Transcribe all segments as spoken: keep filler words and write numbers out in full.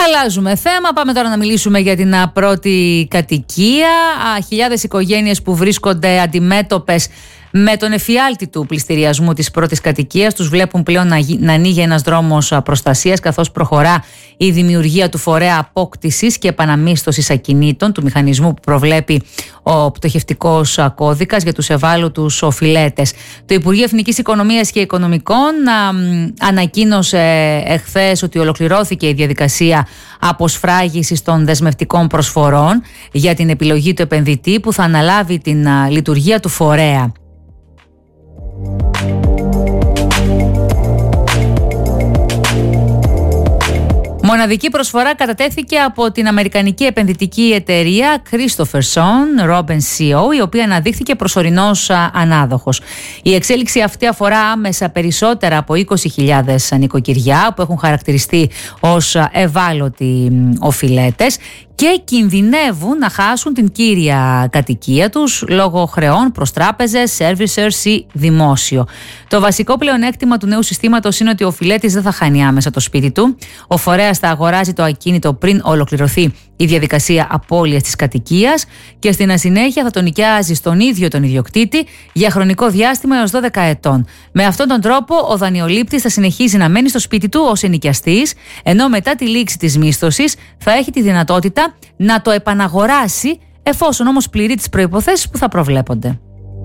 Αλλάζουμε θέμα. Πάμε τώρα να μιλήσουμε για την πρώτη κατοικία. Χιλιάδες οικογένειες που βρίσκονται αντιμέτωπες με τον εφιάλτη του πληστηριασμού της πρώτης κατοικίας τους βλέπουν πλέον να, να ανοίγει ένας δρόμος προστασίας, καθώς προχωρά η δημιουργία του φορέα απόκτησης και επαναμίσθωσης ακινήτων, του μηχανισμού που προβλέπει ο πτωχευτικός κώδικας για τους ευάλωτους οφειλέτες. Το Υπουργείο Εθνικής Οικονομίας και Οικονομικών α, ανακοίνωσε εχθές ότι ολοκληρώθηκε η διαδικασία αποσφράγισης των δεσμευτικών προσφορών για την επιλογή του επενδυτή που θα αναλάβει την α, λειτουργία του φορέα. Μοναδική προσφορά κατατέθηκε από την αμερικανική επενδυτική εταιρεία Christopherson Robben σι ο, η οποία αναδείχθηκε προσωρινός ανάδοχος. Η εξέλιξη αυτή αφορά άμεσα περισσότερα από είκοσι χιλιάδες νοικοκυριά που έχουν χαρακτηριστεί ως ευάλωτοι οφειλέτες και κινδυνεύουν να χάσουν την κύρια κατοικία τους λόγω χρεών προς τράπεζες, servicers ή δημόσιο. Το βασικό πλεονέκτημα του νέου συστήματος είναι ότι ο οφειλέτης δεν θα χάνει άμεσα το σπίτι του. Ο φορέας θα αγοράζει το ακίνητο πριν ολοκληρωθεί η διαδικασία απώλειας της κατοικίας και στην συνέχεια θα τον νοικιάζει στον ίδιο τον ιδιοκτήτη για χρονικό διάστημα έως δώδεκα ετών. Με αυτόν τον τρόπο ο δανειολήπτης θα συνεχίζει να μένει στο σπίτι του ως ενοικιαστής, ενώ μετά τη λήξη της μίσθωσης θα έχει τη δυνατότητα να το επαναγοράσει, εφόσον όμως πληρεί τις προϋποθέσεις που θα προβλέπονται.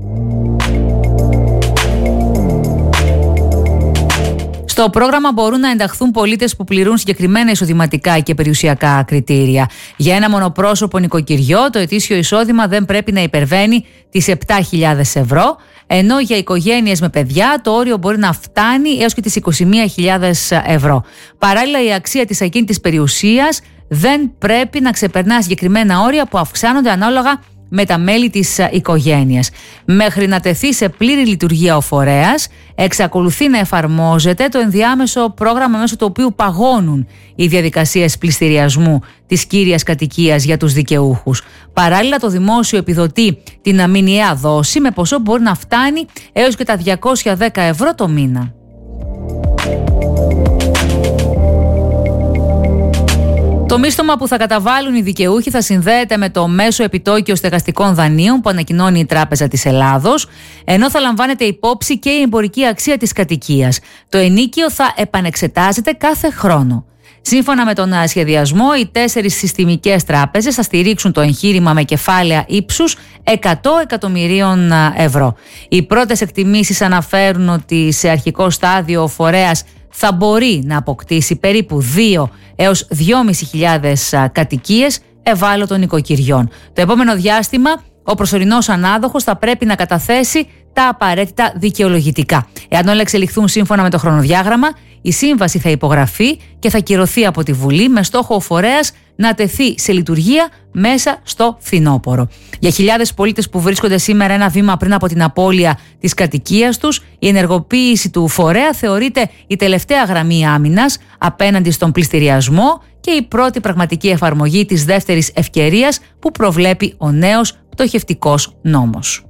Στο πρόγραμμα μπορούν να ενταχθούν πολίτες που πληρούν συγκεκριμένα εισοδηματικά και περιουσιακά κριτήρια. Για ένα μονοπρόσωπο νοικοκυριό, το ετήσιο εισόδημα δεν πρέπει να υπερβαίνει τις επτά χιλιάδες ευρώ, ενώ για οικογένειες με παιδιά το όριο μπορεί να φτάνει έως και τις είκοσι μία χιλιάδες ευρώ. Παράλληλα, η αξία της ακίνητης περιουσίας δεν πρέπει να ξεπερνά συγκεκριμένα όρια που αυξάνονται ανάλογα με τα μέλη της οικογένειας. Μέχρι να τεθεί σε πλήρη λειτουργία ο φορέας, εξακολουθεί να εφαρμόζεται το ενδιάμεσο πρόγραμμα μέσω του οποίου παγώνουν οι διαδικασίες πληστηριασμού της κύριας κατοικίας για τους δικαιούχους. Παράλληλα, το δημόσιο επιδοτεί την αμηνιαία δόση με ποσό που μπορεί να φτάνει έως και τα διακόσια δέκα ευρώ το μήνα. Το μίστομα που θα καταβάλουν οι δικαιούχοι θα συνδέεται με το μέσο επιτόκιο στεγαστικών δανείων που ανακοινώνει η Τράπεζα της Ελλάδος, ενώ θα λαμβάνεται υπόψη και η εμπορική αξία της κατοικίας. Το ενίκιο θα επανεξετάζεται κάθε χρόνο. Σύμφωνα με τον σχεδιασμό, οι τέσσερις συστημικές τράπεζες θα στηρίξουν το εγχείρημα με κεφάλαια ύψους εκατό εκατομμυρίων ευρώ. Οι πρώτες εκτιμήσεις αναφέρουν ότι σε αρχικό στάδιο ο φορέας θα μπορεί να αποκτήσει περίπου δύο έως δυόμισι χιλιάδες κατοικίες ευάλωτων οικοκυριών. Το επόμενο διάστημα, ο προσωρινός ανάδοχος θα πρέπει να καταθέσει τα απαραίτητα δικαιολογητικά. Εάν όλα εξελιχθούν σύμφωνα με το χρονοδιάγραμμα, η σύμβαση θα υπογραφεί και θα κυρωθεί από τη Βουλή με στόχο ο φορέας να τεθεί σε λειτουργία μέσα στο φθινόπωρο. Για χιλιάδες πολίτες που βρίσκονται σήμερα ένα βήμα πριν από την απώλεια της κατοικίας τους, η ενεργοποίηση του φορέα θεωρείται η τελευταία γραμμή άμυνας απέναντι στον πληστηριασμό και η πρώτη πραγματική εφαρμογή της δεύτερης ευκαιρίας που προβλέπει ο νέος πτωχευτικός νόμος.